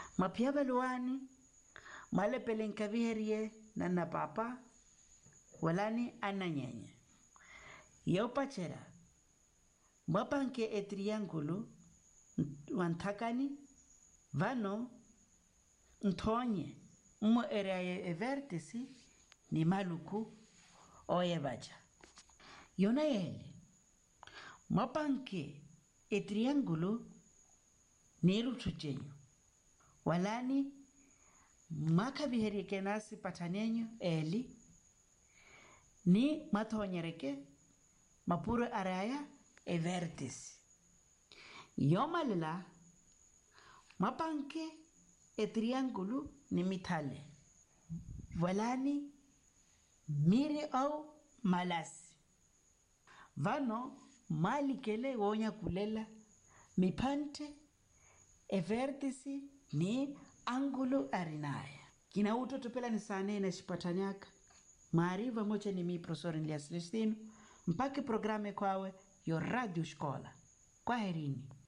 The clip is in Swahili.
Mapia baluani male pelenkaviherie na papa walani ananyenye. Yo pachera mapanke e triangolo wantakani vano ntonye mo area e vertici ni maluku oye bacha. Yona yele mapanke e triangolo niru chuchenyo walani makaviherie kenasi patanenyo eli ni matonyereke mapuro araya e vertice. Yomalela mapanke e triangolo ni mitale walani miri au malasi vano malikele wonya kulela mipante e vertice ni angulo arinaya. Kina utotopela ni sane na shipatanyaka maariva mocha ni mi profesor Elias Celestino mpaka programe kwawe yo Radio Shkola. Kwaherini.